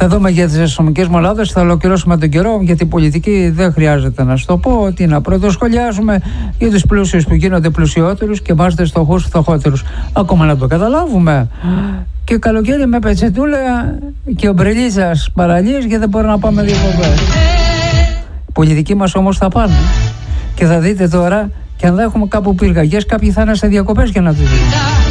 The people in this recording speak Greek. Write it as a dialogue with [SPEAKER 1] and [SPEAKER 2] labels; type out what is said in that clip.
[SPEAKER 1] Θα δούμε για τις αστυνομικές μονάδες, θα ολοκληρώσουμε τον καιρό, γιατί η πολιτική δεν χρειάζεται να σου το πω, ότι να πρωτοσχολιάζουμε για τους πλούσιους που γίνονται πλουσιότερους και είμαστε φτωχούς φτωχότερους. Ακόμα να το καταλάβουμε. Και καλοκαίρι με πετσετούλα και ομπρελίζας παραλίες, γιατί δεν μπορούμε να πάμε διακοπές. Οι πολιτικοί μας όμως θα πάνε. Και θα δείτε τώρα, και αν δεν έχουμε κάπου πυρκαγιές, κάποιοι θα είναι σε διακοπές για να τους δουν.